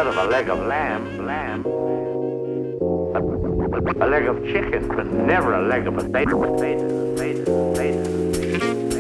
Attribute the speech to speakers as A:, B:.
A: cut of a leg of lamb. A leg of chicken, but never a leg of potato.